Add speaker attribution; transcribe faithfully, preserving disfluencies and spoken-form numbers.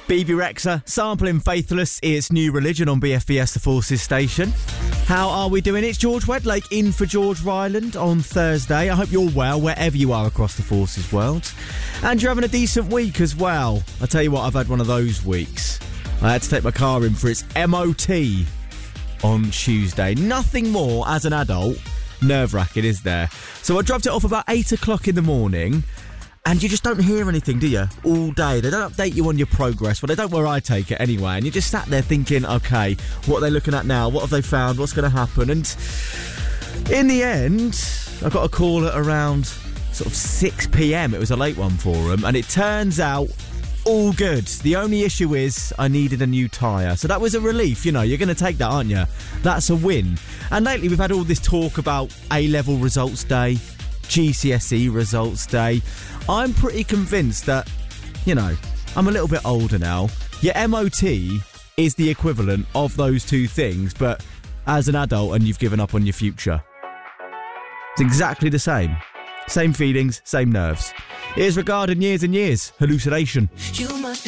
Speaker 1: B B Rexha, sampling Faithless, it's New Religion on B F B S The Forces station. How are we doing? It's George Wedlake in for George Ryland on Thursday. I hope you're well wherever you are across the Forces world. And you're having a decent week as well. I tell you what, I've had one of those weeks. I had to take my car in for its M O T on Tuesday. Nothing more as an adult nerve-wracking, is there? So I dropped it off about eight o'clock in the morning. And you just don't hear anything, do you? All day. They don't update you on your progress. Well, they don't where I take it anyway. And you just sat there thinking, OK, what are they looking at now? What have they found? What's going to happen? And in the end, I got a call at around sort of six p.m. It was a late one for them. And it turns out all good. The only issue is I needed a new tyre. So that was a relief. You know, you're going to take that, aren't you? That's a win. And lately we've had all this talk about A-level results day, G C S E results day. I'm pretty convinced that, you know, I'm a little bit older now. Your M O T is the equivalent of those two things, but as an adult and you've given up on your future. It's exactly the same. Same feelings, same nerves. Here's Regarding Years and Years, Hallucination.
Speaker 2: You must be